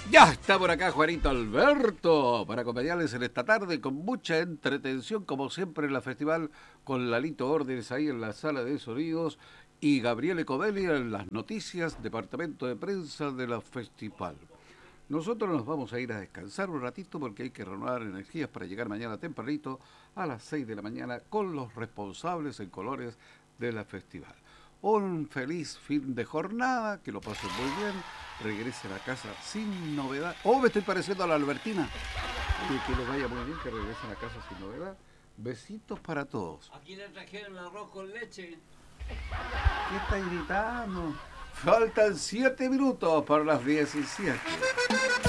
Ya está por acá Juanito Alberto para acompañarles en esta tarde con mucha entretención, como siempre en la festival, con Lalito Órdenes ahí en la sala de sonidos y Gabriele Covelli en las noticias, departamento de prensa de la festival. Nosotros nos vamos a ir a descansar un ratito porque hay que renovar energías para llegar mañana tempranito a las 6 de la mañana con los responsables en colores de la festival. Un feliz fin de jornada, que lo pasen muy bien, regresen a casa sin novedad. Oh, me estoy pareciendo a la Albertina. Que les vaya muy bien, que regresen a casa sin novedad. Besitos para todos. Aquí le trajeron arroz con leche. ¿Qué está gritando? Faltan 7 minutos para las 17.